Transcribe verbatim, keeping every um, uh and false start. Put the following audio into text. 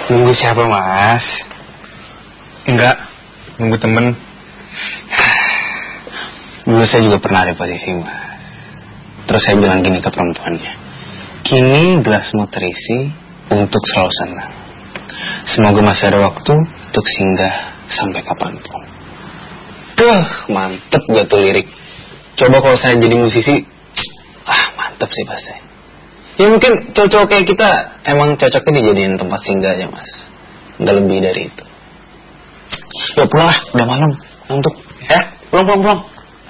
Nunggu siapa, Mas? Enggak, nunggu temen. Dulu saya juga pernah ada posisi, Mas. Terus saya bilang gini ke perempuannya, kini gelasmu terisi untuk selalu senang. Semoga masih ada waktu untuk singgah sampai kapanpun. Duh, mantep gak tuh lirik. Coba kalau saya jadi musisi, ah mantep sih pasti. Ya mungkin cowok-cowok kayak kita emang cocoknya dijadiin tempat singgah aja, Mas. Gak lebih dari itu. Ya pulang lah, udah malam. Ngantuk. Ya, pulang pulang pulang.